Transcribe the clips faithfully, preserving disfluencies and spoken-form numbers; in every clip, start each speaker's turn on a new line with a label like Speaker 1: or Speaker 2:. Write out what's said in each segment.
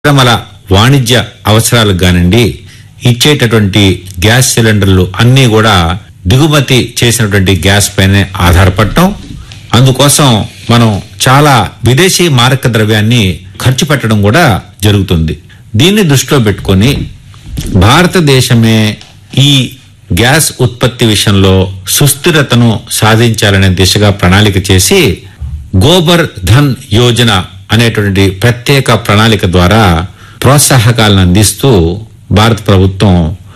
Speaker 1: పరిశ్రమల వాణిజ్య అవసరాలకు గానండి ఇచ్చేటటువంటి గ్యాస్ సిలిండర్లు అన్నీ కూడా దిగుమతి చేసినటువంటి గ్యాస్ పైనే ఆధారపడటం, అందుకోసం మనం చాలా విదేశీ మారక ద్రవ్యాన్ని ఖర్చు పెట్టడం కూడా జరుగుతుంది. దీన్ని దృష్టిలో పెట్టుకొని భారతదేశమే ఈ గ్యాస్ ఉత్పత్తి విషయంలో సుస్థిరతను సాధించాలనే దిశగా ప్రణాళిక చేసి గోబర్ ధన్ యోజన అనేటువంటి ప్రత్యేక ప్రణాళిక ద్వారా ప్రోత్సాహకాలను అందిస్తూ భారత ప్రభుత్వం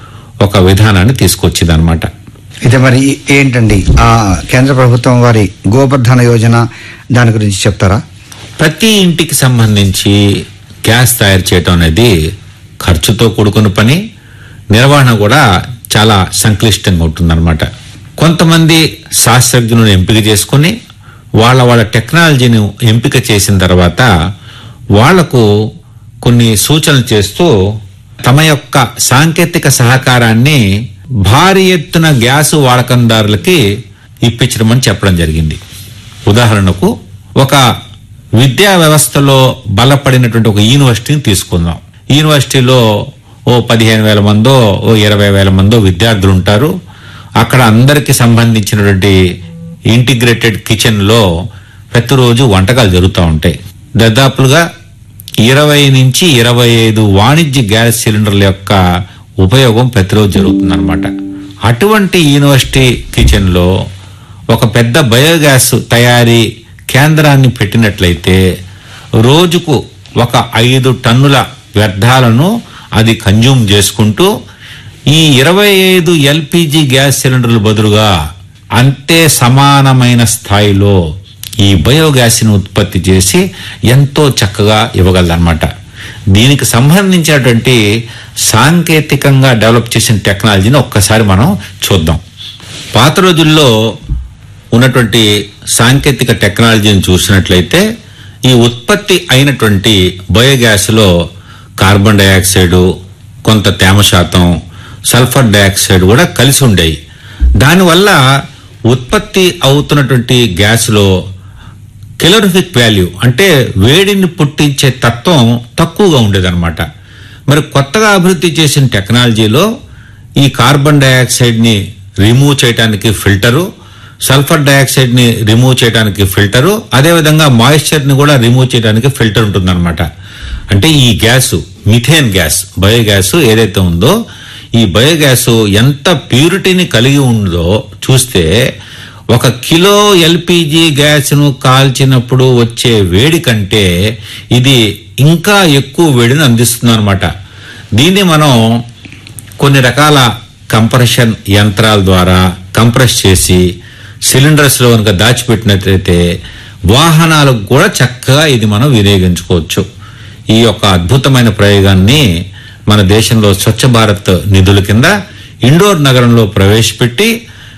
Speaker 1: ఒక విధానాన్ని తీసుకొచ్చిందనమాట.
Speaker 2: అయితే మరి ఏంటండి ఆ కేంద్ర ప్రభుత్వం వారి గోబర్ధన యోజన, దాని గురించి చెప్తారా?
Speaker 1: ప్రతి ఇంటికి సంబంధించి గ్యాస్ తయారు చేయటం అనేది ఖర్చుతో కూడుకున్న పని, నిర్వహణ కూడా చాలా సంక్లిష్టంగా ఉంటుందన్నమాట. కొంతమంది శాస్త్రజ్ఞులను ఎంపిక చేసుకుని వాళ్ళ వాళ్ళ టెక్నాలజీని ఎంపిక చేసిన తర్వాత వాళ్లకు కొన్ని సూచనలు చేస్తూ తమ యొక్క సాంకేతిక సహకారాన్ని భారీ ఎత్తున గ్యాసు వాడకందారులకి ఇప్పించడమని చెప్పడం జరిగింది. ఉదాహరణకు ఒక విద్యా వ్యవస్థలో బలపడినటువంటి ఒక యూనివర్సిటీని తీసుకుందాం. యూనివర్సిటీలో ఓ పదిహేను వేల మందో ఓ ఇరవై వేల మందో విద్యార్థులు ఉంటారు. అక్కడ అందరికి సంబంధించినటువంటి ఇంటిగ్రేటెడ్ కిచెన్ లో ప్రతిరోజు వంటకాలు జరుగుతూ ఉంటాయి. దాదాపులుగా ఇరవై నుంచి ఇరవై ఐదు వాణిజ్య గ్యాస్ సిలిండర్ల యొక్క ఉపయోగం ప్రతిరోజు జరుగుతుందన్నమాట. అటువంటి యూనివర్సిటీ కిచెన్ లో ఒక పెద్ద బయోగ్యాస్ తయారీ కేంద్రాన్ని పెట్టినట్లయితే రోజుకు ఒక ఐదు టన్నుల వ్యర్థాలను అది కన్జ్యూమ్ చేసుకుంటూ ఈ ఇరవై ఐదు ఎల్పిజి గ్యాస్ సిలిండర్ల బదులుగా అంతే సమానమైన స్థాయిలో ఈ బయోగ్యాస్ ని ఉత్పత్తి చేసి ఎంతో చక్కగా ఇవ్వగలదన్నమాట. దీనికి సంబంధించినటువంటి సాంకేతికంగా డెవలప్ చేసిన టెక్నాలజీని ఒక్కసారి మనం చూద్దాం. పాత రోజుల్లో ఉన్నటువంటి సాంకేతిక టెక్నాలజీని చూసినట్లయితే ఈ ఉత్పత్తి అయినటువంటి బయోగ్యాస్ లో కార్బన్ డైఆక్సైడ్, కొంత తేమ శాతం, సల్ఫర్ డైఆక్సైడ్ కూడా కలిసి ఉండేవి. దానివల్ల ఉత్పత్తి అవుతున్నటువంటి గ్యాస్ లో కెలోరిఫిక్ వాల్యూ అంటే వేడిని పుట్టించే తత్వం తక్కువగా ఉండేదన్నమాట. మరి కొత్తగా అభివృద్ధి చేసిన టెక్నాలజీలో ఈ కార్బన్ డైఆక్సైడ్ ని రిమూవ్ చేయడానికి ఫిల్టరు, సల్ఫర్ డైఆక్సైడ్ ని రిమూవ్ చేయడానికి ఫిల్టరు, అదేవిధంగా మాయిశ్చర్ ని కూడా రిమూవ్ చేయడానికి ఫిల్టర్ ఉంటుందన్నమాట. అంటే ఈ గ్యాసు మిథేన్ గ్యాస్, బయోగ్యాస్ ఏదైతే ఉందో ఈ బయోగ్యాస్ ఎంత ప్యూరిటీని కలిగి ఉందో చూస్తే ఒక కిలో ఎల్పిజి గ్యాస్ ను కాల్చినప్పుడు వచ్చే వేడి కంటే ఇది ఇంకా ఎక్కువ వేడిని అందిస్తుంది అనమాట. దీన్ని మనం కొన్ని రకాల కంప్రెషన్ యంత్రాల ద్వారా కంప్రెస్ చేసి సిలిండర్స్ లో కనుక దాచిపెట్టినట్లయితే వాహనాలకు కూడా చక్కగా ఇది మనం వినియోగించుకోవచ్చు. ఈ యొక్క అద్భుతమైన ప్రయోగాన్ని మన దేశంలో స్వచ్ఛ భారత్ నిధుల కింద ఇండోర్ నగరంలో ప్రవేశపెట్టి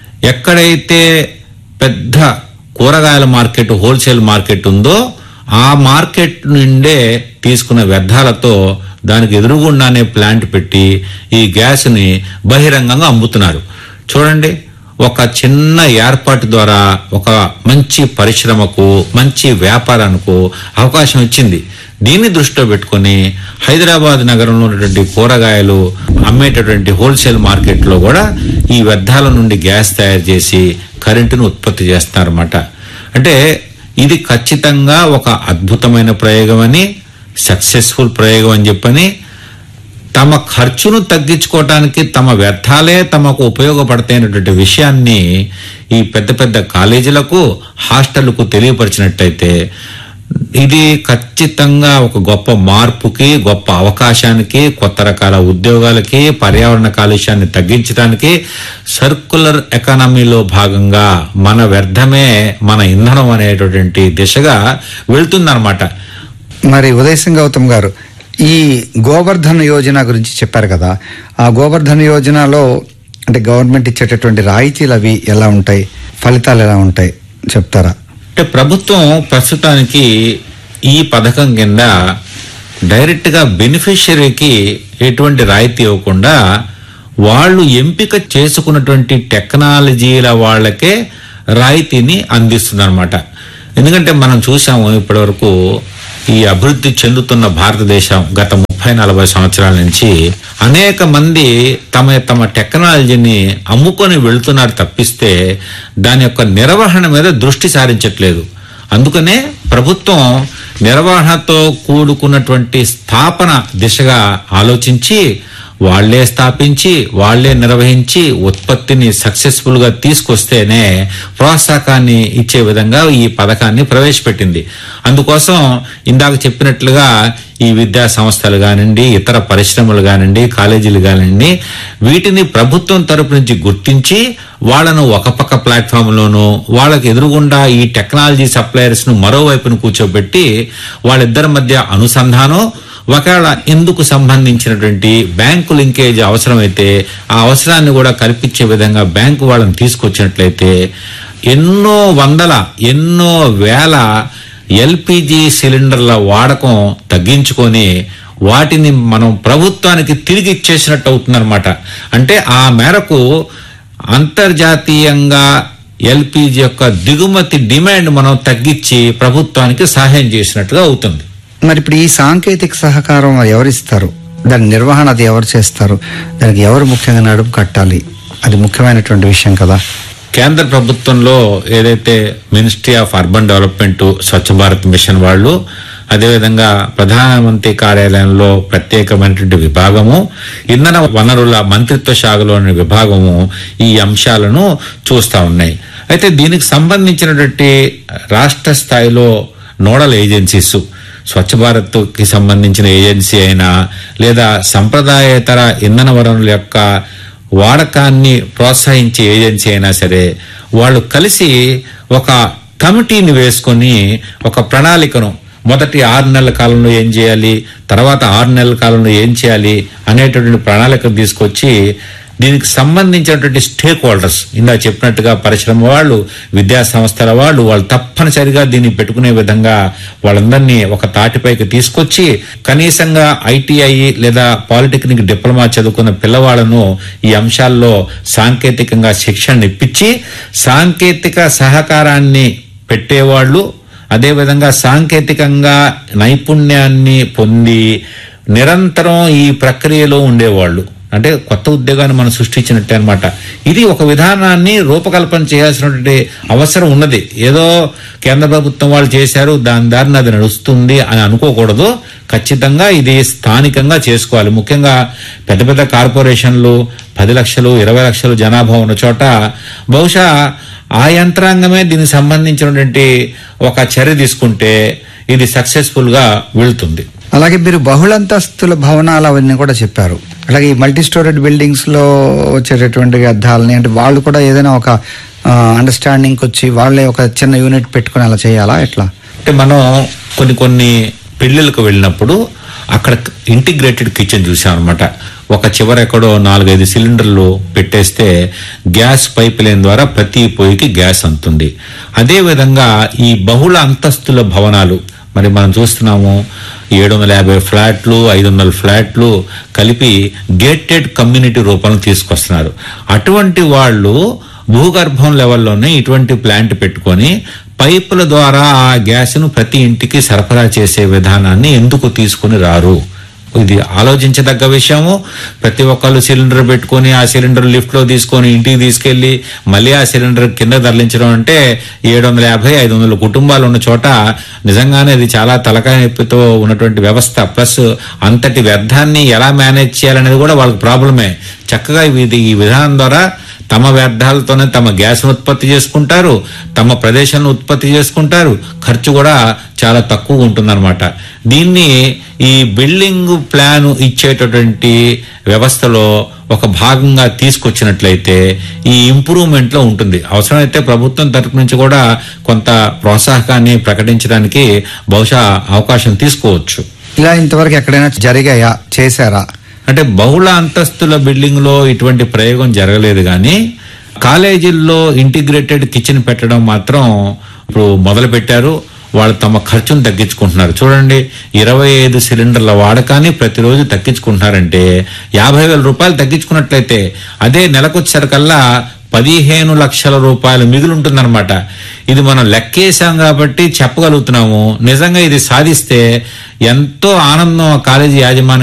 Speaker 1: ఎక్కడైతే పెద్ద కూరగాయల మార్కెట్, హోల్సేల్ మార్కెట్ ఉందో ఆ మార్కెట్ నుండే తీసుకున్న వ్యర్థాలతో దానికి ఎదురుగుండానే ప్లాంట్ పెట్టి ఈ గ్యాస్ ని బహిరంగంగా అమ్ముతున్నారు. చూడండి, ఒక చిన్న ఏర్పాటు ద్వారా ఒక మంచి పరిశ్రమకు, మంచి వ్యాపారానికి అవకాశం ఇచ్చింది. దీన్ని దృష్టిలో పెట్టుకుని హైదరాబాద్ నగరంలో ఉన్నటువంటి కూరగాయలు అమ్మేటటువంటి హోల్సేల్ మార్కెట్ లో కూడా ఈ వ్యర్థాల నుండి గ్యాస్ తయారు చేసి కరెంటును ఉత్పత్తి చేస్తారన్నమాట. అంటే ఇది ఖచ్చితంగా ఒక అద్భుతమైన ప్రయోగం అని, సక్సెస్ఫుల్ ప్రయోగం అని చెప్పని తమ ఖర్చును తగ్గించుకోవటానికి తమ వ్యర్థాలే తమకు ఉపయోగపడతాయనేటువంటి విషయాన్ని ఈ పెద్ద పెద్ద కాలేజీలకు, హాస్టళ్లకు తెలియపరిచినట్టయితే ఇది ఖచ్చితంగా ఒక గొప్ప మార్పుకి, గొప్ప అవకాశానికి, కొత్త రకాల ఉద్యోగాలకి, పర్యావరణ కాలుష్యాన్ని తగ్గించడానికి, సర్క్యులర్ ఎకానమీలో భాగంగా మన వ్యర్థమే మన ఇంధనం అనేటటువంటి దిశగా వెళ్తుందన్నమాట.
Speaker 2: మరి ఉదయ్ సింగ్ గౌతమ్ గారు, ఈ గోబర్ధన్ యోజన గురించి చెప్పారు కదా, ఆ గోబర్ధన్ యోజనలో అంటే గవర్నమెంట్ ఇచ్చేటటువంటి రాయితీలు అవి ఎలా ఉంటాయి, ఫలితాలు ఎలా ఉంటాయి చెప్తారా?
Speaker 1: అంటే ప్రభుత్వం ప్రస్తుతానికి ఈ పథకం కింద డైరెక్ట్ గా బెనిఫిషియరీకి ఎటువంటి రాయితీ ఇవ్వకుండా వాళ్ళు ఎంపిక చేసుకున్నటువంటి టెక్నాలజీల వాళ్ళకే రాయితీని అందిస్తుంది అనమాట. ఎందుకంటే మనం చూసాము ఇప్పటి వరకు ఈ అభివృద్ధి చెందుతున్న భారతదేశం గత ముప్పై నలభై సంవత్సరాల నుంచి అనేక మంది తమ తమ టెక్నాలజీని అమ్ముకొని వెళుతున్నారు తప్పిస్తే దాని యొక్క నిర్వహణ మీద దృష్టి సారించట్లేదు. అందుకనే ప్రభుత్వం నిర్వహణతో కూడుకున్నటువంటి స్థాపన దిశగా ఆలోచించి వాళ్లే స్థాపించి వాళ్లే నిర్వహించి ఉత్పత్తిని సక్సెస్ఫుల్ గా తీసుకొస్తేనే ప్రోత్సాహకాన్ని ఇచ్చే విధంగా ఈ పథకాన్ని ప్రవేశపెట్టింది. అందుకోసం ఇందాక చెప్పినట్లుగా ఈ విద్యా సంస్థలు కానివ్వండి, ఇతర పరిశ్రమలు కానివ్వండి, కాలేజీలు కానివ్వండి, వీటిని ప్రభుత్వం తరపు నుంచి గుర్తించి వాళ్ళను ఒక పక్క ప్లాట్ఫామ్ లోను వాళ్ళకి ఎదురుగుండా ఈ టెక్నాలజీ సప్లయర్స్ ను మరోవైపును కూర్చోబెట్టి వాళ్ళిద్దరి మధ్య అనుసంధానం, ఒకవేళ ఇందుకు సంబంధించినటువంటి బ్యాంకు లింకేజ్ అవసరమైతే ఆ అవసరాన్ని కూడా కల్పించే విధంగా బ్యాంకు వాళ్ళని తీసుకొచ్చినట్లయితే ఎన్నో వందల ఎన్నో వేల ఎల్పిజి సిలిండర్ల వాడకం తగ్గించుకొని వాటిని మనం ప్రభుత్వానికి తిరిగి ఇచ్చేసినట్టు అవుతుందన్నమాట. అంటే ఆ మేరకు అంతర్జాతీయంగా ఎల్పిజి యొక్క దిగుమతి డిమాండ్ మనం తగ్గించి ప్రభుత్వానికి సహాయం చేసినట్టుగా అవుతుంది.
Speaker 2: మరి ఇప్పుడు ఈ సాంకేతిక సహకారం ఎవరిస్తారు? దాని నిర్వహణ అది ఎవరు చేస్తారు? దానికి ఎవరు ముఖ్యంగా నడుపు కట్టాలి? అది ముఖ్యమైనటువంటి విషయం కదా.
Speaker 1: కేంద్ర ప్రభుత్వంలో ఏదైతే ministry of urban development, Swachh Bharat machine వాళ్ళు, అదేవిధంగా ప్రధానమంత్రి కార్యాలయంలో ప్రత్యేకమైనటువంటి విభాగము, ఇంధన వనరుల మంత్రిత్వ శాఖలోని విభాగము ఈ అంశాలను చూస్తా ఉన్నాయి. అయితే దీనికి సంబంధించినటువంటి రాష్ట్ర స్థాయిలో నోడల్ ఏజెన్సీస్, స్వచ్ఛ భారత్ కి సంబంధించిన ఏజెన్సీ అయినా లేదా సంప్రదాయేతర ఇంధన వనరుల యొక్క వాడకాన్ని ప్రోత్సహించే ఏజెన్సీ అయినా సరే వాళ్ళు కలిసి ఒక కమిటీని వేసుకొని ఒక ప్రణాళికను మొదటి ఆరు నెలల కాలంలో ఏం చేయాలి, తర్వాత ఆరు నెలల కాలంలో ఏం చేయాలి అనేటటువంటి ప్రణాళిక తీసుకొచ్చి దీనికి సంబంధించినటువంటి స్టేక్ హోల్డర్స్, ఇందా చెప్పినట్టుగా పరిశ్రమ వాళ్ళు, విద్యా సంస్థల వాళ్ళు, వాళ్ళు తప్పనిసరిగా దీన్ని పెట్టుకునే విధంగా వాళ్ళందరినీ ఒక తాటిపైకి తీసుకొచ్చి కనీసంగా ఐటీఐ లేదా పాలిటెక్నిక్ డిప్లొమా చదువుకున్న పిల్లవాళ్లను ఈ అంశాల్లో సాంకేతికంగా శిక్షణ ఇప్పించి సాంకేతిక సహకారాన్ని పెట్టేవాళ్లు, అదేవిధంగా సాంకేతికంగా నైపుణ్యాన్ని పొంది నిరంతరం ఈ ప్రక్రియలో ఉండేవాళ్లు, అంటే కొత్త ఉద్యోగాన్ని మనం సృష్టించినట్టే అనమాట. ఇది ఒక విధానాన్ని రూపకల్పన చేయాల్సినటువంటి అవసరం ఉన్నది. ఏదో కేంద్ర ప్రభుత్వం వాళ్ళు చేశారు దాని దారిని అది నడుస్తుంది అని అనుకోకూడదు. ఖచ్చితంగా ఇది స్థానికంగా చేసుకోవాలి. ముఖ్యంగా పెద్ద పెద్ద కార్పొరేషన్లు పది లక్షలు ఇరవై లక్షలు జనాభా ఉన్న చోట బహుశా ఆ యంత్రాంగమే దీనికి సంబంధించినటువంటి ఒక చర్య తీసుకుంటే ఇది సక్సెస్ఫుల్ గా వెళ్తుంది.
Speaker 2: అలాగే మీరు బహుళంతస్తుల భవనాలు అవన్నీ కూడా చెప్పారు. అలాగే ఈ మల్టీ స్టోరేడ్ బిల్డింగ్స్ లో వచ్చేటటువంటి అద్దాలని, అంటే వాళ్ళు కూడా ఏదైనా ఒక అండర్స్టాండింగ్ వచ్చి వాళ్ళే ఒక చిన్న యూనిట్ పెట్టుకుని అలా చేయాలా ఎట్లా?
Speaker 1: అంటే మనం కొన్ని కొన్ని పెళ్లిళ్ళకు వెళ్ళినప్పుడు అక్కడ ఇంటిగ్రేటెడ్ కిచెన్ చూసాం అనమాట. ఒక చివర ఎక్కడో నాలుగైదు సిలిండర్లు పెట్టేస్తే గ్యాస్ పైప్ లైన్ ద్వారా ప్రతి పొయ్యికి గ్యాస్ అందుతుంది. అదే విధంగా ఈ బహుళ అంతస్తుల భవనాలు మరి మనం చూస్తున్నాము, ఏడు వందల యాభై ఫ్లాట్లు ఐదు వందల ఫ్లాట్లు కలిపి గేటెడ్ కమ్యూనిటీ రూపంలో తీసుకొస్తున్నారు. అటువంటి వాళ్ళు భూగర్భం లెవెల్లోనే ఇటువంటి ప్లాంట్ పెట్టుకొని పైపుల ద్వారా ఆ గ్యాస్ ను ప్రతి ఇంటికి సరఫరా చేసే విధానాన్ని ఎందుకు తీసుకుని రారు? ఇది ఆలోచించదగ్గ విషయము. ప్రతి ఒక్కళ్ళు సిలిండర్ పెట్టుకొని ఆ సిలిండర్ లిఫ్ట్ లో తీసుకొని ఇంటికి తీసుకెళ్లి మళ్ళీ ఆ సిలిండర్ కింద తరలించడం అంటే ఏడు వందల యాభై ఐదు వందల కుటుంబాలు ఉన్న చోట నిజంగానే ఇది చాలా తలకాయ నొప్పితో ఉన్నటువంటి వ్యవస్థ. ప్లస్ అంతటి వ్యర్థాన్ని ఎలా మేనేజ్ చేయాలనేది కూడా వాళ్ళకి ప్రాబ్లమే. చక్కగా ఇది ఈ విధానం ద్వారా తమ వ్యర్థాలతోనే తమ గ్యాస్ ఉత్పత్తి చేసుకుంటారు, తమ ప్రదేశాలను ఉత్పత్తి చేసుకుంటారు, ఖర్చు కూడా చాలా తక్కువ ఉంటుందన్నమాట. దీన్ని ఈ బిల్డింగ్ ప్లాన్ ఇచ్చేటటువంటి వ్యవస్థలో ఒక భాగంగా తీసుకొచ్చినట్లయితే ఈ ఇంప్రూవ్మెంట్ లో ఉంటుంది. అవసరమైతే ప్రభుత్వం తరపు నుంచి కూడా కొంత ప్రోత్సాహకాన్ని ప్రకటించడానికి బహుశా అవకాశం తీసుకోవచ్చు.
Speaker 2: ఇలా ఇంతవరకు ఎక్కడైనా జరిగాయా, చేశారా?
Speaker 1: అంటే బహుళ అంతస్తుల బిల్డింగ్ లో ఇటువంటి ప్రయోగం జరగలేదు, కానీ కాలేజీల్లో ఇంటిగ్రేటెడ్ కిచెన్ పెట్టడం మాత్రం ఇప్పుడు మొదలు పెట్టారు. వాళ్ళు తమ ఖర్చును తగ్గించుకుంటున్నారు. చూడండి, ఇరవై ఐదు సిలిండర్ల వాడకాన్ని ప్రతిరోజు తగ్గించుకుంటున్నారంటే యాభై వేల రూపాయలు తగ్గించుకున్నట్లయితే అదే నెలకొచ్చేసరికల్లా పదిహేను లక్షల రూపాయలు మిగిలి ఉంటుందన్నమాట. ఇది మనం లెక్కేసాం కాబట్టి చెప్పగలుగుతున్నాము. నిజంగా ఇది సాధిస్తే ఎంతో ఆనందం ఆ కాలేజీ యాజమాన్యం